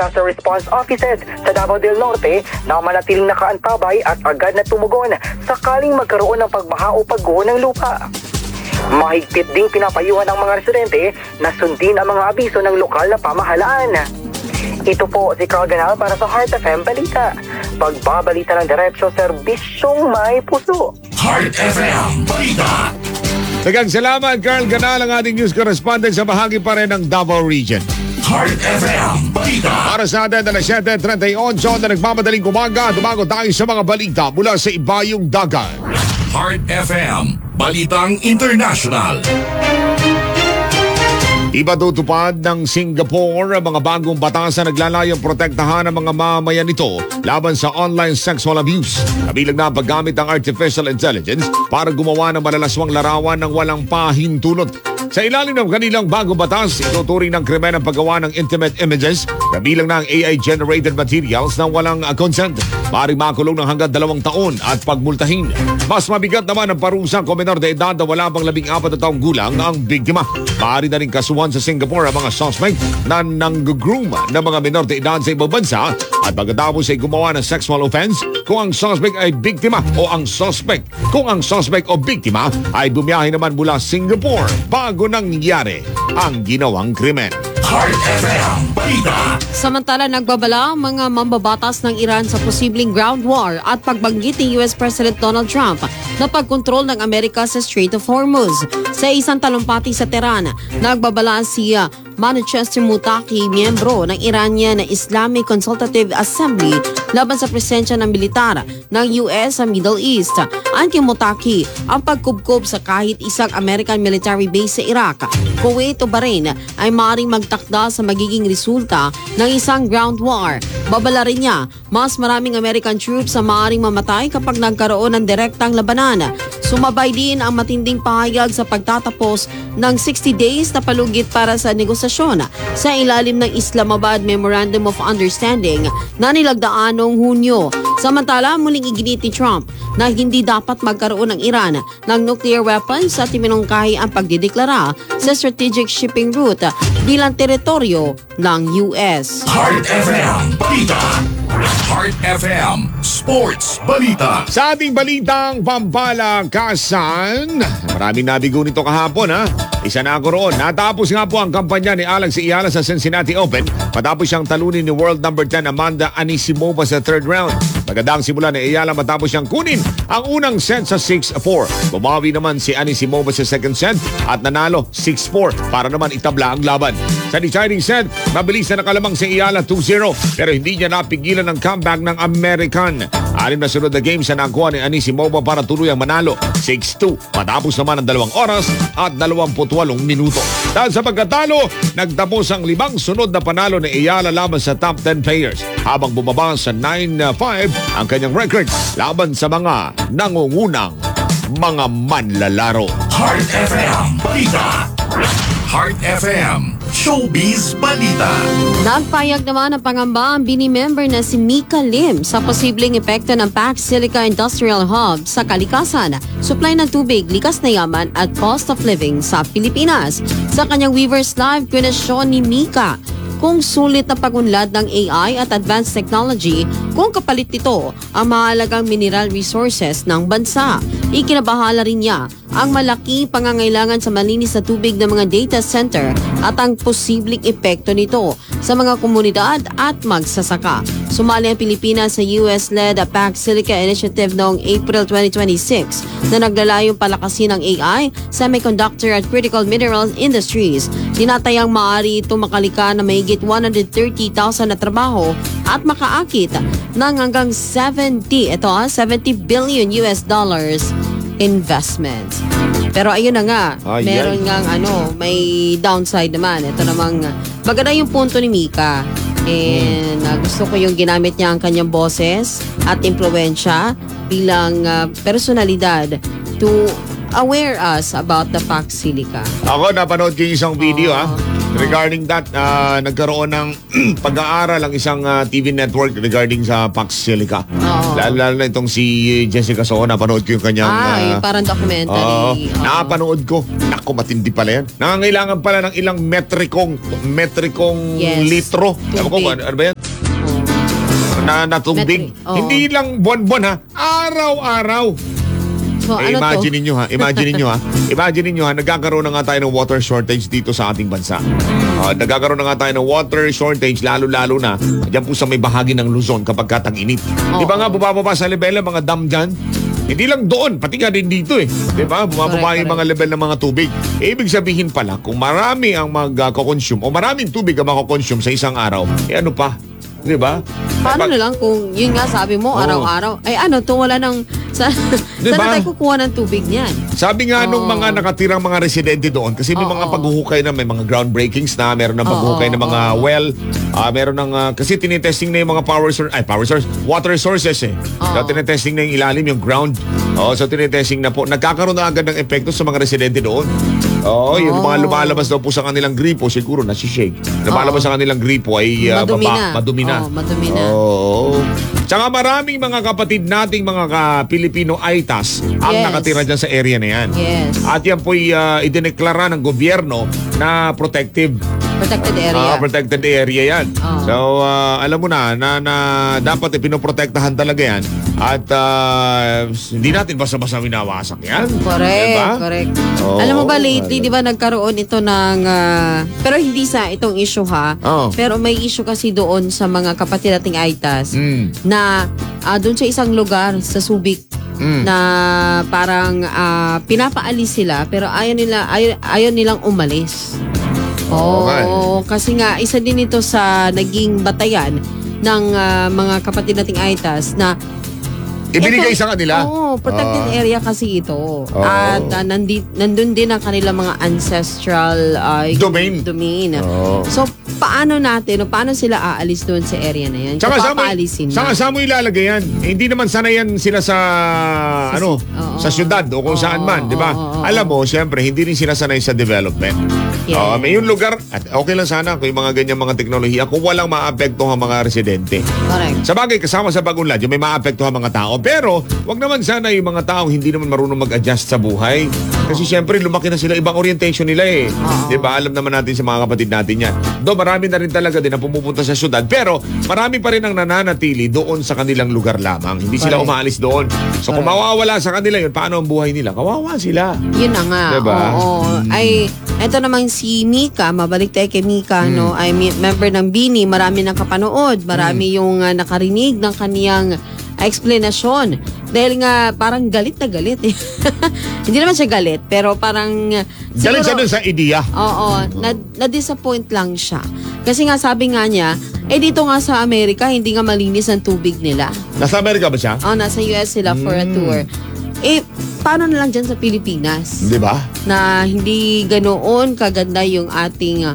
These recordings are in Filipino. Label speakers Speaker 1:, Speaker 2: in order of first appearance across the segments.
Speaker 1: Disaster Response Offices sa Davao del Norte na manatiling nakaantabay at agad na tumugon sakaling magkaroon ng pagbaha o pagguho ng lupa. Mahigpit ding pinapayuhan ng mga residente na sundin ang mga abiso ng lokal na pamahalaan. Ito po si Carl Ganal para sa Heart FM Balita. Pagbabalita ng diretsyo, serbisyong may puso.
Speaker 2: Heart FM Balita.
Speaker 3: Daghang salamat, Carl Ganal, ang ating news correspondent sa bahagi pa rin ng Davao Region.
Speaker 2: Heart FM Balita.
Speaker 3: Para sa atin, alas 7:38 na nagmamadaling umaga, tumago tayo sa mga balita mula sa ibayong dagat.
Speaker 2: Heart FM Balitang International.
Speaker 3: Ipatutupad ng Singapore ang mga bagong batas na naglalayong protektahan ang mga mamayan nito laban sa online sexual abuse. Kabilang na ang paggamit ng artificial intelligence para gumawa ng malalaswang larawan ng walang pahintulot. Sa ilalim ng kanilang bagong batas, ituturing ng krimen ang paggawa ng intimate images kabilang na ang AI-generated materials na walang consent. Maaaring makulong ng hanggang 2 taon at pagmultahin. Mas mabigat naman ang parusa kung menor de edad na wala pang 14 na taong gulang ang biktima. Maaari na rin kasuhan sa Singapore ang mga suspect na nang-groom ng mga menor de edad sa ibang bansa at pagkatapos ay gumawa ng sexual offense kung ang suspect ay biktima o ang suspect. Kung ang suspect o biktima ay bumiyahe naman mula Singapore bago nangyari ang ginawang krimen.
Speaker 2: Heart FM Balita.
Speaker 4: Samantala, nagbabala ang mga mambabatas ng Iran sa posibleng ground war at pagbanggit ni US President Donald Trump na pagkontrol ng Amerika sa Strait of Hormuz. Sa isang talumpati sa Tehran, nagbabala si Manchester Mutaki, miyembro ng Iranian Islamic Consultative Assembly laban sa presensya ng militar ng US sa Middle East. Ang Mutaki ang pagkubkob sa kahit isang American military base sa Iraq, Kuwait o Bahrain ay maaaring magtakda sa magiging resulta ng isang ground war. Babala rin niya, mas maraming American troops ang maaaring mamatay kapag nagkaroon ng direktang labanan. Sumabay din ang matinding pahayag sa pagtatapos ng 60 days na palugit para sa negosasyon sa ilalim ng Islamabad Memorandum of Understanding na nilagdaan noong Hunyo. Samantala, muling iginit ni Trump na hindi dapat magkaroon ng Iran ng nuclear weapons at iminungkahi ang pagdideklara sa strategic shipping route bilang teritoryo ng US.
Speaker 2: Heart FM Balita. Heart FM Sports Balita.
Speaker 3: Sa ating balitang pampalakasan, maraming nabigo nito kahapon ha. Isa na ako roon. Natapos nga po ang kampanya ni Alex Iala sa Cincinnati Open matapos siyang talunin ni world number 10 Amanda Anisimova sa third round. Magandang simula ni Iala matapos siyang kunin ang unang set sa 6-4. Bumawi naman si Anisimova sa second set at nanalo 6-4 para naman itabla ang laban. Sa deciding set, mabilis na nakalamang si Iala 2-0 pero hindi niya napigilan ang comeback ng American. 6 na sunod na games na nakuha ni Anisimova para tuluyang manalo 6-2 matapos naman ang 2 oras at 28 minuto. Dahil sa pagkatalo, nagtapos ang 5 sunod na panalo ni Iala laban sa top 10 players habang bumaba sa 9-5 ang kanyang record laban sa mga nangungunang mga manlalaro.
Speaker 2: Heart FM Balita. Heart FM Showbiz Balita.
Speaker 4: Nagpayag naman ng pangamba ang bini-member na si Mika Lim sa posibleng epekto ng Pax Silica Industrial Hub sa kalikasan, supply ng tubig, likas na yaman at cost of living sa Pilipinas. Sa kanyang Weavers Live, kwestiyon ni Mika kung sulit na pagunlad ng AI at advanced technology kung kapalit nito ang mahalagang mineral resources ng bansa. Ikinabahala rin niya ang malaki pangangailangan sa malinis na tubig ng mga data center at ang posibleng epekto nito sa mga komunidad at magsasaka. Sumali ang Pilipinas sa US-led Pax Silica Initiative noong April 2026 na naglalayong palakasin ang AI, semiconductor at critical minerals industries. Tinatayang maaari ito makalika na mahigit 130,000 na trabaho at makaakit ng hanggang 70 billion US dollars investment. Pero ayun na nga, meron ngang may downside naman. Ito namang maganda yung punto ni Mika. And gusto ko yung ginamit niya ang kanyang boses at impluensya bilang personalidad to aware us about the Pax Silica.
Speaker 3: Ako, napanood ko yung isang video regarding that. Nagkaroon ng pag-aaral ang isang TV network regarding sa Pax Silica. Lalo na itong si Jessica Soho, napanood ko yung kanyang
Speaker 4: yung parang documentary.
Speaker 3: Napanood ko. Naku, matindi pala yan. Nangangailangan pala ng ilang metrikong
Speaker 4: Yes.
Speaker 3: litro. Alam ko, ano ba yan? na tubig.
Speaker 4: Metric, oo.
Speaker 3: Hindi lang buwan-buwan ha, araw-araw.
Speaker 4: So,
Speaker 3: Eh,
Speaker 4: ano to?
Speaker 3: imagine ninyo ha, imagine ninyo ha, nagkakaroon na nga tayo ng water shortage dito sa ating bansa. Nagkakaroon na nga tayo ng water shortage, lalo-lalo na dyan po sa may bahagi ng Luzon kapag katang-init. Di ba nga, bumababa sa level ng mga dam dyan? Hindi lang doon, pati nga din dito eh. Di ba? Bumababa yung mga level ng mga tubig. Ibig sabihin pala, kung marami ang mag-consume o maraming tubig ang mag-consume sa isang araw, ano pa? Di ba?
Speaker 4: Paano na lang kung yun nga sabi mo, araw-araw? Ay ano, to wala nang...
Speaker 3: Diba?
Speaker 4: Saan na tayo kukuha ng tubig niyan?
Speaker 3: Sabi nga nung mga nakatirang mga residente doon, kasi may mga paghuhukay na, may mga groundbreakings na, meron ng paghuhukay ng mga well, meron ng, kasi tinitesting na yung mga water sources eh. So, tinitesting na yung ilalim, yung ground. So tinitesting na po. Nagkakaroon na agad ng epekto sa mga residente doon. Yung mga lumalabas daw po sa kanilang gripo, siguro nasishake. Lumalabas sa kanilang gripo ay madumi na.
Speaker 4: Madumi na.
Speaker 3: Tsaka maraming mga kapatid nating mga Pilipino Aitas ang
Speaker 4: Yes.
Speaker 3: nakatira dyan sa area na yan.
Speaker 4: Yes.
Speaker 3: At yan po'y idineklara ng gobyerno na protected
Speaker 4: Protected area.
Speaker 3: protected area yan. So, alam mo na dapat pinoprotektahan talaga yan. At hindi natin basta-basta winawasak yan.
Speaker 4: Correct,
Speaker 3: Diba?
Speaker 4: correct.
Speaker 3: Oo,
Speaker 4: Alam mo ba lately, di ba nagkaroon ito ng... pero hindi sa itong issue ha.
Speaker 3: Oo.
Speaker 4: Pero may issue kasi doon sa mga kapatid nating Aitas
Speaker 3: Mm.
Speaker 4: na doon sa isang lugar sa Subic na parang pinapaalis sila pero ayaw nilang umalis.
Speaker 3: Okay.
Speaker 4: Kasi nga isa din ito sa naging batayan ng mga kapatid nating Aitas na
Speaker 3: Ibinigay sa kanila?
Speaker 4: Oo, protected area kasi ito. At nandun din ang kanilang mga ancestral domain.
Speaker 3: Oo.
Speaker 4: So, paano sila aalis doon sa area na yan?
Speaker 3: Tsaka
Speaker 4: papaalisin
Speaker 3: saan mo ilalagay yan? hindi naman sanayan sila sa sa syudad o kung saan man, di ba? Alam mo, siyempre, hindi rin sila sanay sa development.
Speaker 4: Yes.
Speaker 3: May yung lugar, at okay lang sana kung yung mga ganyang mga teknolohiya kung walang maapektuhan mga residente.
Speaker 4: Correct.
Speaker 3: Sa bagay, kasama sa bagong ladyo, may maapektuhan mga tao. Pero, wag naman sana yung mga taong hindi naman marunong mag-adjust sa buhay. Kasi siyempre, lumaki na sila. Ibang orientation nila eh. Di ba? Alam naman natin sa mga kapatid natin yan. Marami na rin talaga din na pumupunta sa syudad. Pero, marami pa rin ang nananatili doon sa kanilang lugar lamang. Hindi sila umaalis doon. So, kung mawawala sa kanila yun, paano ang buhay nila? Kawawa sila.
Speaker 4: Yun na nga.
Speaker 3: Diba?
Speaker 4: Oo. Ay, eto namang si Mika, mabalik tayo kay Mika, no? Ay member ng Bini, marami nang kapanood, marami yung nakarinig ng kaniyang explanation. Dahil nga parang galit na galit. Hindi naman siya galit, pero parang
Speaker 3: Galing siya dun sa ideya.
Speaker 4: Oo, na-disappoint lang siya. Kasi nga sabi nga niya, dito nga sa Amerika, hindi nga malinis ang tubig nila.
Speaker 3: Nasa Amerika ba siya?
Speaker 4: Nasa US sila for a tour. Paano na lang dyan sa Pilipinas?
Speaker 3: Di ba?
Speaker 4: Na hindi ganoon kaganda yung ating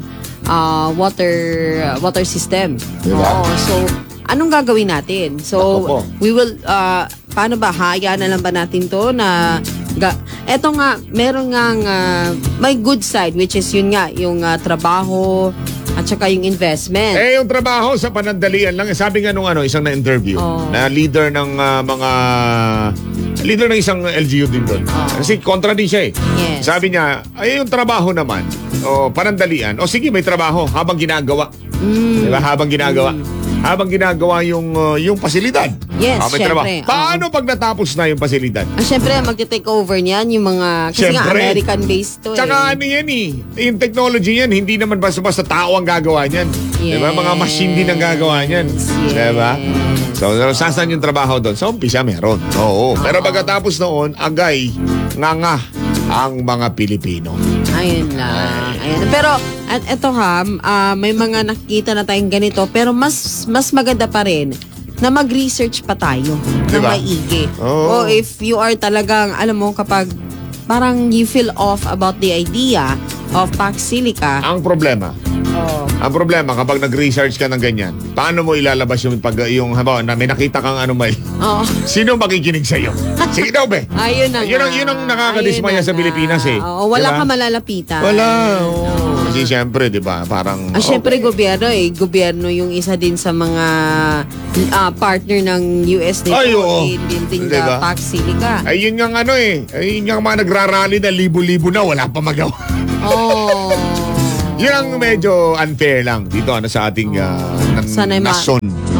Speaker 4: water system.
Speaker 3: Diba?
Speaker 4: So, anong gagawin natin? So,
Speaker 3: Ako po.
Speaker 4: we will, paano ba? Hayaan na lang ba natin to na... eto nga, meron nga may good side, which is yun nga, yung trabaho at saka yung investment.
Speaker 3: Yung trabaho sa panandalian lang. Sabi nga nung isang na-interview na leader ng leader ng isang LGU din doon. Kasi kontra din siya eh.
Speaker 4: Yes.
Speaker 3: Sabi niya, yung trabaho naman, panandalian. Sige, may trabaho habang ginagawa. Diba? Habang ginagawa. Habang ginagawa yung pasilidad.
Speaker 4: Yes,
Speaker 3: may trabaho.
Speaker 4: syempre.
Speaker 3: Paano pag natapos na yung pasilidad?
Speaker 4: Siyempre, magte-take over niyan yung mga... Kasi nga,
Speaker 3: Siyempre.
Speaker 4: American-based to
Speaker 3: Tsaka ano yan eh. Yung technology yan, hindi naman basta-basta tao ang gagawa niyan. Diba? Mga machine din ang gagawa niyan.
Speaker 4: Yes.
Speaker 3: Diba? So, saan yung trabaho doon? Sa umpisa meron. Oo. Pero pagkatapos noon, agay, nga ang mga Pilipino.
Speaker 4: Ayun lang. Ayun. Pero, at eto may mga nakikita na tayong ganito, pero mas maganda pa rin na mag-research pa tayo ng
Speaker 3: Diba?
Speaker 4: maigi.
Speaker 3: Oo.
Speaker 4: O if you are talagang, alam mo, kapag parang you feel off about the idea of Pax Silica,
Speaker 3: Ang problema, kapag nag-research ka ng ganyan, paano mo ilalabas yung halimbawa na may nakita kang anomaly? Sino makikinig sa'yo? Sige daw, be.
Speaker 4: ayun na
Speaker 3: Yun ang nakakadismaya sa Pilipinas eh.
Speaker 4: Wala
Speaker 3: Diba?
Speaker 4: ka malalapitan.
Speaker 3: Wala. Kasi siyempre, di ba, parang...
Speaker 4: Siyempre, gobyerno Gobyerno yung isa din sa mga partner ng US nito.
Speaker 3: Ay, oo.
Speaker 4: Building
Speaker 3: Diba?
Speaker 4: the Pax Silica.
Speaker 3: Ay, yun nga yun nga mga nagrarally na libo-libo na, wala pa magawa.
Speaker 4: Oh.
Speaker 3: Yun ang medyo unfair lang dito sa ating
Speaker 4: Sana'y
Speaker 3: nasyon.
Speaker 4: Oo.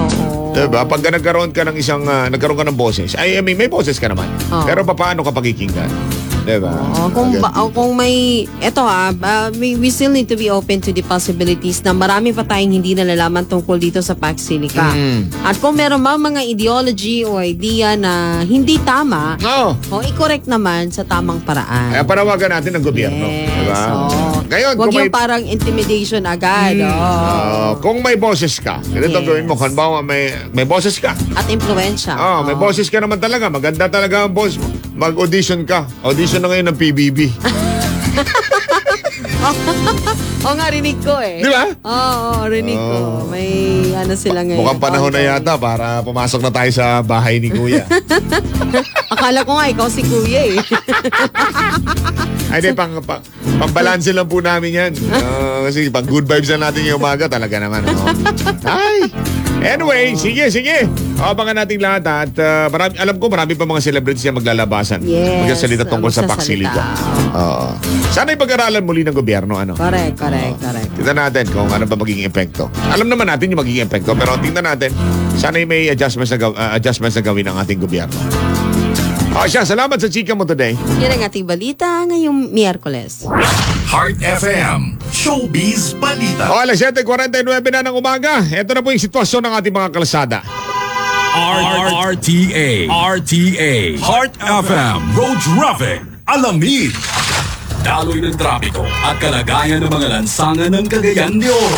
Speaker 3: Diba? Pag nagkaroon ka ng nagkaroon ka ng boses, I mean, may boses ka naman.
Speaker 4: Oo.
Speaker 3: Pero paano ka pakikinggan? Diba?
Speaker 4: Kung may, we still need to be open to the possibilities na marami pa tayong hindi nalalaman tungkol dito sa Pax Silica. At kung meron ba mga ideology o idea na hindi tama,
Speaker 3: Oo.
Speaker 4: i-correct naman sa tamang paraan.
Speaker 3: Kaya panawagan natin ng gobyerno.
Speaker 4: Yes,
Speaker 3: Diba?
Speaker 4: oo.
Speaker 3: Ngayon,
Speaker 4: Huwag
Speaker 3: kung may,
Speaker 4: yung parang intimidation agad.
Speaker 3: kung may boses ka, ganito
Speaker 4: Yes.
Speaker 3: gawin mo. Kung may boses ka.
Speaker 4: At impluensya.
Speaker 3: May boses ka naman talaga. Maganda talaga ang boss mo. Mag-audition ka. Audition na ngayon ng PBB.
Speaker 4: Oo nga, rinig ko eh.
Speaker 3: Di ba?
Speaker 4: Oo, rinig ko. May sila ngayon.
Speaker 3: Mukhang panahon na yata para pumasok na tayo sa bahay ni Kuya.
Speaker 4: Akala ko nga, ikaw si Kuya eh.
Speaker 3: Ay, di, pang-balansin lang po namin yan. Kasi pang good vibes na natin yung umaga talaga naman. Ay! Anyway, sige. Abangan natin lahat at alam ko marami pa mga celebrities na maglalabasan.
Speaker 4: Yes.
Speaker 3: Magsasalita tungkol sa Pax Silica. Sana ipag-aralan muli ng gobyerno.
Speaker 4: Correct.
Speaker 3: Tignan natin kung ano ba magiging epekto. Alam naman natin yung magiging epekto, pero tingnan natin, sana may adjustments na gawin ng ating gobyerno. Siya, salamat sa chika mo today.
Speaker 4: Yan ang ating balita ngayong Miyerkules.
Speaker 2: Heart FM, Showbiz Balita.
Speaker 3: Alas 7:49 na ng umaga. Ito na po yung sitwasyon ng ating mga kalsada.
Speaker 2: RTA, Heart FM, Road Traffic, Alamid. Daloy ng trapiko at kalagayan ng mga lansangan ng Cagayan de Oro.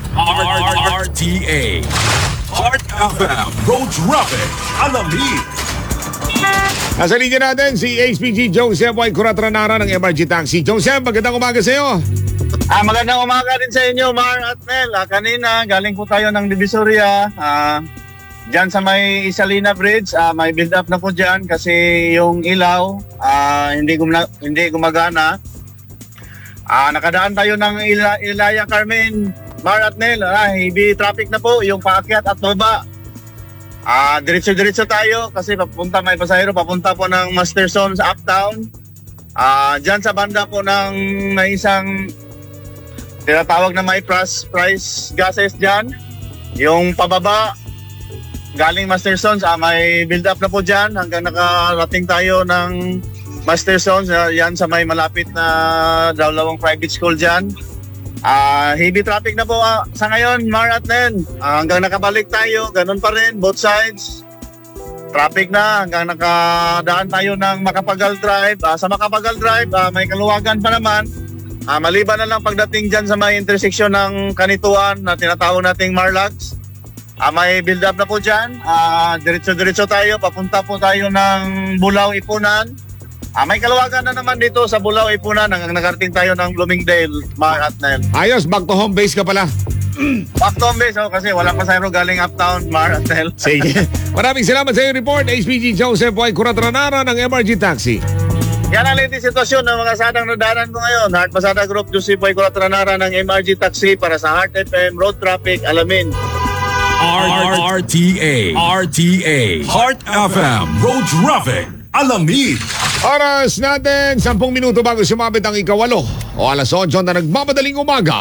Speaker 2: RTA, Heart FM, Road Traffic, Alamid.
Speaker 3: Nasa linya natin si HPG Joseph Y. Curatranara ng MRG Taxi. Joseph, magandang umaga sa iyo.
Speaker 5: Magandang umaga din sa inyo, Mar at Mel. Kanina, galing po tayo ng Divisoria. Diyan sa may Isalina Bridge, may build up na po diyan kasi yung ilaw hindi gumagana. Nakadaan tayo ng Ilaya Carmen, Mar at Mel. Heavy traffic na po yung paakyat at baba. Diretso-diretso tayo kasi may pasahero papunta po ng Masterson sa Uptown. Diyan sa banda po ng may isang tinatawag na may price gases dyan. Yung pababa galing Mastersons, may build up na po dyan hanggang nakarating tayo ng Mastersons. Yan sa may malapit na dalawang private school dyan. Heavy traffic na po sa ngayon, Mar at Nen. Hanggang nakabalik tayo, ganun pa rin, both sides. Traffic na hanggang nakadaan tayo ng Macapagal Drive. Sa Macapagal Drive, may kaluwagan pa naman. Maliban na lang pagdating dyan sa may intersection ng Kanituan na tinatawag nating Marlags. May build up na po dyan. Diretso-diretso tayo, papunta po tayo ng Bulao, Ipunan. May kaluwagan na naman dito sa Bulao, Ipunan hanggang nakarating tayo ng Bloomingdale, Mar at Nen.
Speaker 3: Ayos, back to home base ka pala.
Speaker 5: Back to home base, kasi walang pasahero galing Uptown, Mar at Nen.
Speaker 3: Sige. Maraming salamat sa iyo report, HPG Joseph Y. Curatranara ng MRG Taxi.
Speaker 5: Yan ang latest sitwasyon ng mga sadang nadaanan ko ngayon. Heart Pasada Group, Joseph Y. Curatranara ng MRG Taxi para sa Heart FM, Road Traffic, Alamin.
Speaker 2: RTA, Heart FM, Road Traffic, Alamid.
Speaker 3: Oras natin, 10 minuto bago sumabit ang ikawalo o alas 8 na nagmamadaling umaga.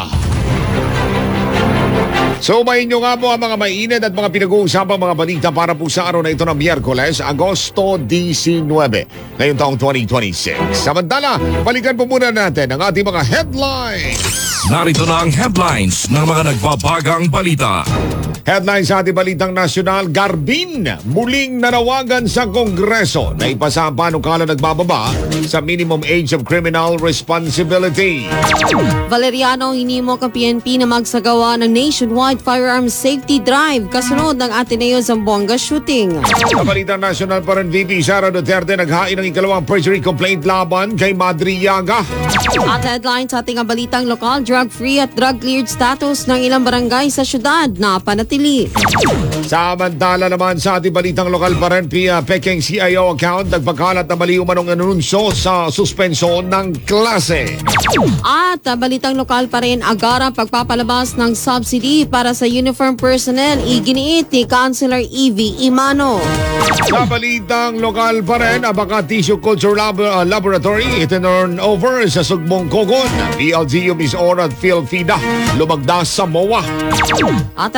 Speaker 3: Sumayin nyo nga po ang mga mainit at mga pinag-uusapang mga balita para po sa araw na ito ng Miyerkules, Agosto 19, ngayong taong 2026. Samantala, balikan po muna natin ang ating mga headlines.
Speaker 2: Narito na ang headlines ng mga nagbabagang balita.
Speaker 3: Headlines sa ating balitang nasyonal, Garbin muling nanawagan sa Kongreso na ipasa ang panukala nagbababa sa minimum age of criminal responsibility.
Speaker 4: Valeriano, hinimok ang PNP na magsagawa ng nationwide firearms safety drive kasunod ng Ateneo Zamboanga shooting.
Speaker 3: Sa balitang nasyonal pa rin, VP Sara Duterte naghain ng ikalawang perjury complaint laban kay Madriaga.
Speaker 4: At headlines sa ating balitang lokal, drug-free at drug-cleared status ng ilang barangay sa syudad na panatili.
Speaker 3: Samantala naman sa ating balitang lokal pa rin, Peking CIO account nagpagkalat na mali umanong anunsyo sa suspensyon ng klase.
Speaker 4: At balitang lokal pa rin, agarang pagpapalabas ng subsidy para sa uniform personnel, iginiit ni Councilor Evie Imano.
Speaker 3: Sa balitang lokal pa rin, Abaca Tissue Culture Laboratory itinurn over sa Sugmong Kogon. PLGU Miss Ora at PhilFida lumagda sa MOA.
Speaker 4: At headline naman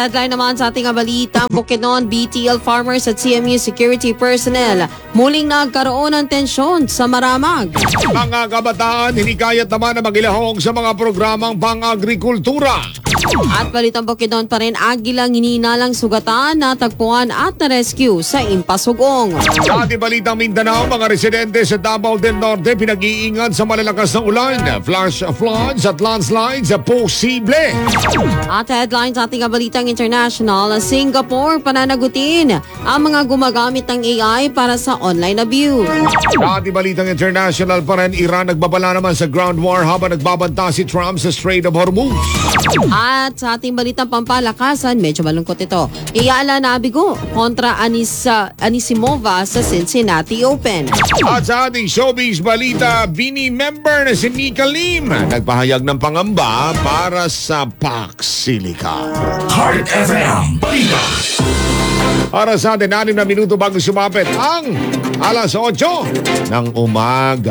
Speaker 4: naman sa ating balita, Bukidnon, BTL farmers at CMU security personnel muling nagkaroon ng tensyon sa Maramag.
Speaker 3: Mga kabataan, hinikayat naman na magilahong sa mga programang pang-agrikultura.
Speaker 4: At balitang Bukidnon pa rin, agilang hininalang sugatan, natagpuan at na-rescue sa Impasugong.
Speaker 3: Sa ating balitang Mindanao, mga residente sa Davao del Norte pinag-iingat sa malalakas na ulan, flash floods at landslides posible.
Speaker 4: At headlines sa ating balitang international, Singapore pananagutin ang mga gumagamit ng AI para sa online abuse.
Speaker 3: Sa ating balitang international pa rin, Iran nagbabala naman sa ground war habang nagbabanta si Trump sa Strait of Hormuz.
Speaker 4: At sa ating balitang pampalakasan, medyo malungkot ito. Iyala Nabigo kontra Anisimova sa Cincinnati Open.
Speaker 3: At sa ating showbiz balita, Bini member na si Mika Lim nagpahayag ng pangamba para sa Pax Silica.
Speaker 2: Heart FM Balita.
Speaker 3: Para sa atin, 6 na minuto bago sumapit ang alas 8 ng umaga.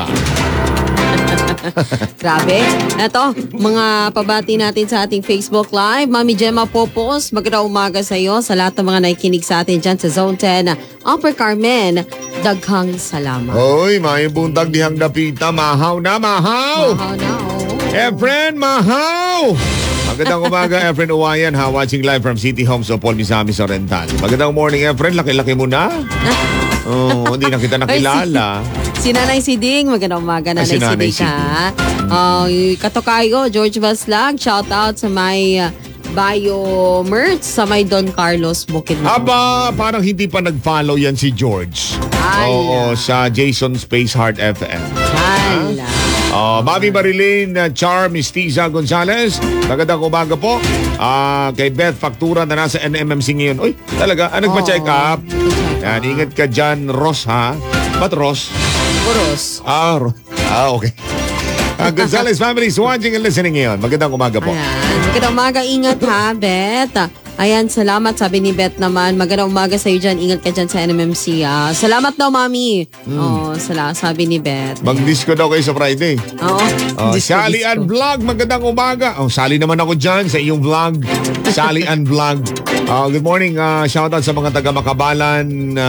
Speaker 4: Grabe. Ito, mga pabati natin sa ating Facebook Live. Mami Gemma Popos, magandang umaga sa iyo. Sa lahat ng mga nakikinig sa atin dyan sa Zone 10, Upper Carmen, daghang salamat.
Speaker 3: Hoy, may buntag dihang dapita. Mahaw na, mahaw!
Speaker 4: Wow na, oh.
Speaker 3: Efren, mahaw! Magandang umaga, Efren Uwayan, ha? Watching live from City Homes of Paul Misamis Oriental. Magandang morning, Efren. Laki-laki mo na. Oh, hindi na kita nakilala.
Speaker 4: Si Nanay Siding, magandang umaga, Nanay
Speaker 3: Si Nanay
Speaker 4: Siding, ha? Katokayo, George Vaslag, shout out sa may Bio Merch sa may Don Carlos Bukidnon.
Speaker 3: Aba, parang hindi pa nag-follow yan si George.
Speaker 4: Ay,
Speaker 3: Oo, sa Jason Space Heart FM.
Speaker 4: Hala.
Speaker 3: Mami Marilyn Char Mistiza Gonzalez, magandang umaga po. Kay Beth Factura na nasa NMMC ngayon. Uy, talaga, nagpa-check up. Yan, ingat ka dyan, Ross, ha? Ba't Ross?
Speaker 4: Puros.
Speaker 3: Okay. Gonzalez family is watching and listening ngayon. Magandang umaga po.
Speaker 4: Ayan. Magandang umaga. Ingat ha, Beth. Ayan, salamat. Sabi ni Beth naman. Magandang umaga sa iyo dyan. Ingat ka dyan sa NMMC. Salamat daw, Mami. Sabi ni Beth.
Speaker 3: Mag-disco daw kayo sa Friday.
Speaker 4: Oo.
Speaker 3: Sally Ann Vlog, magandang umaga. Sali naman ako dyan sa iyong vlog. Sally Ann Vlog. Good morning. Shoutout sa mga taga Makabalan.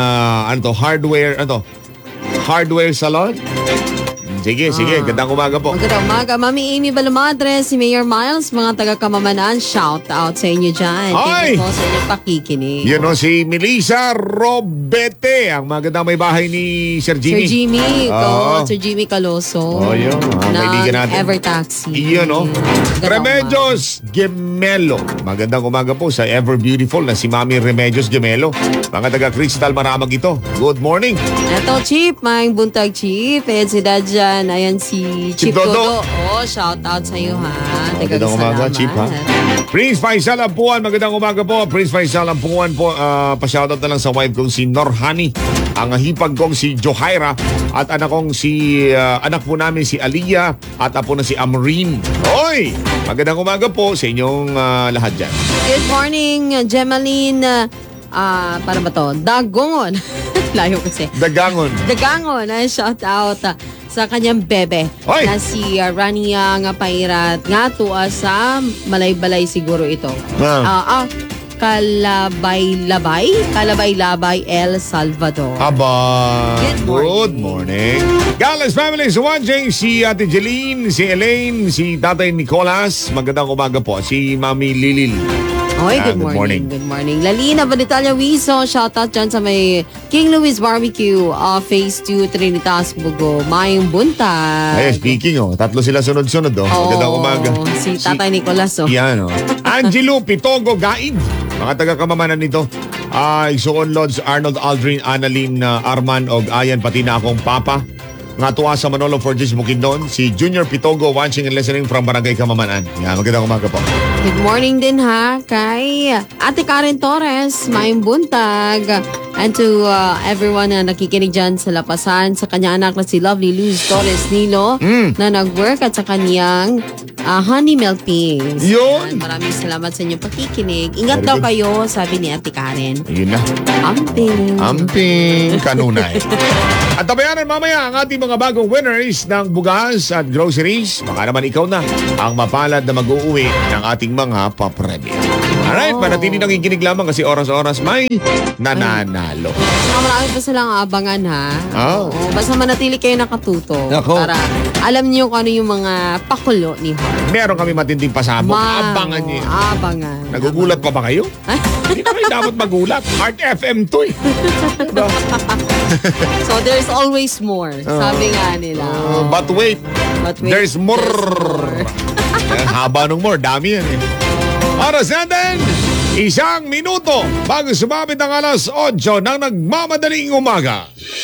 Speaker 3: Hardware Salon. Sige. Gandang umaga po.
Speaker 4: Magandang umaga. Mami Amy Balamadre, si Mayor Miles, mga taga-Kamamanaan, shout out sa inyo dyan.
Speaker 3: Ay!
Speaker 4: Thank you po sa inyong pakikinig.
Speaker 3: Yun o, si Melissa Robete, ang magandang may bahay ni Sir Jimmy.
Speaker 4: Sir Jimmy.
Speaker 3: Oo.
Speaker 4: Sir Jimmy Caloso.
Speaker 3: Yun. Kaibigan natin.
Speaker 4: Ever Taxi.
Speaker 3: Yun o.
Speaker 4: Magandang
Speaker 3: Remedios Gemelo. Magandang umaga po sa ever beautiful na si Mami Remedios Gemelo. Mga taga Crystal Maramag ito. Good morning.
Speaker 4: Eto, Chip. Maing buntag, Chip. Si Dadjan. Ayan si Chip Todo. Shout out sa iyo, ha.
Speaker 3: Magandang umaga, Chip, ha. Prince Faisal Ampuan, magandang umaga po. Prince Faisal Ampuan po, pa-shoutout na lang sa wife kong si Norhani, ang hipag kong si Johaira, at anak po namin si Aliyah, at apo na si Amrin. Oy! Magandang umaga po sa inyong lahat dyan.
Speaker 4: Good morning, Gemaline. Para ba to? Dagongon. Layo kasi.
Speaker 3: Dagangon.
Speaker 4: Dagangon. Shout out sa kanyang bebe.
Speaker 3: Oy!
Speaker 4: Na si Rania nga pairat nga tuwa sa Malay-Balay siguro ito. Kalabay-Labay, El Salvador.
Speaker 3: Aba,
Speaker 4: Good morning.
Speaker 3: Galas family is watching si Ate Jeline, si Elaine, si Tatay Nicolas. Magandang umaga po. Si Mami Lilil.
Speaker 4: Oy,
Speaker 3: Good morning.
Speaker 4: Good morning. Lalina Banitalia Wiso, shoutout dyan sa may King Louis Barbecue, Phase 2, Trinitas, Bugo, Mayong Buntag.
Speaker 3: Ay, speaking, tatlo sila sunod-sunod, Magandang umaga.
Speaker 4: Si Tatay Nicolas,
Speaker 3: Yan, Angelo Pitogo Gaid. Mga taga-kamamanan nito. Igsuon Lods, Arnold Aldrin, Annalyn, Arman, og ayan pati na akong papa. Nga tuwa sa Manolo Forges Bukidnon, si Junior Pitogo watching and listening from Barangay Kamamanan. Yan, magandang umaga po.
Speaker 4: Good morning din ha kay Ate Karen Torres, Mayong Buntag. And to everyone na nakikinig dyan sa Lapasan, sa kanya anak na si Lovely Luz Torres Nilo na nag-work at sa kanyang Honey Melpings.
Speaker 3: Yun.
Speaker 4: Maraming salamat sa inyong pakikinig. Ingat daw kayo, sabi ni Ate Karen.
Speaker 3: Ayun na.
Speaker 4: Amping.
Speaker 3: Kanunay. At tabayanan mamaya ang ating mga bagong winners ng bugas at groceries. Baka naman ikaw na ang mapalad na mag-uuwi ng ating mga papremyo. Alright, manatili nang ikinig lamang kasi oras-oras may nananalo.
Speaker 4: Saka marami pa silang abangan ha.
Speaker 3: Oh.
Speaker 4: Oo, basta manatili kayo nakatuto.
Speaker 3: Nako.
Speaker 4: Para alam niyo kung ano yung mga pakulo ni Heart.
Speaker 3: Meron kami matinding pasabog. Abangan niyo.
Speaker 4: Abangan.
Speaker 3: Nagugulat pa ba kayo? Hindi na kayo dapat magulat. Heart FM to eh. Diba?
Speaker 4: So there's always more. Sabi nga nila.
Speaker 3: But wait,
Speaker 4: But wait,
Speaker 3: there's more. Haba nung more, dami yan eh. Oras natin, 1 minuto bago sumabit ang alas 8 ng nagmamadaling umaga.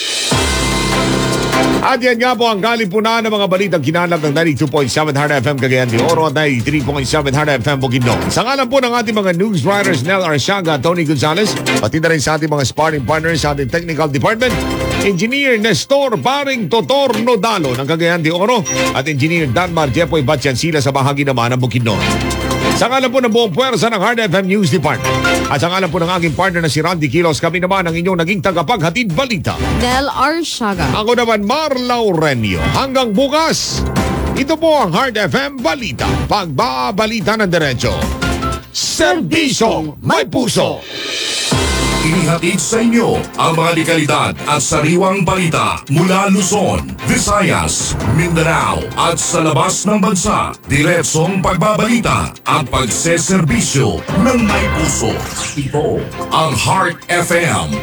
Speaker 3: At yan nga po ang kalipunan ng mga balitang kinalap ng 92.7 Heart FM Cagayan de Oro at 93.7 Heart FM Bukidnon. Sa ngalan po ng ating mga news writers Nel Arsiaga, Tony Gonzalez, pati na rin sa ating mga sparring partners sa ating technical department, Engineer Nestor Paring Totor Nodalo ng Cagayan de Oro at Engineer Danmar Jepoy Batyansila sa bahagi naman ng Bukidnon. Sa ngalan po ng buong puwersa ng Heart FM News Department. At sa ngalan po ng aking partner na si Randy Kilos, kami naman ang inyong naging tagapaghatid balita.
Speaker 4: Nel Arsiaga.
Speaker 3: Ako naman, Mar Laurenio. Hanggang bukas, ito po ang Heart FM Balita. Pagbabalita ng diretso. Serbisyo may puso.
Speaker 2: Inihatid sa inyo ang mga dekalidad at sariwang balita mula Luzon, Visayas, Mindanao at sa labas ng bansa. Diretsong pagbabalita at pagseserbisyo ng may puso. Ito ang Heart FM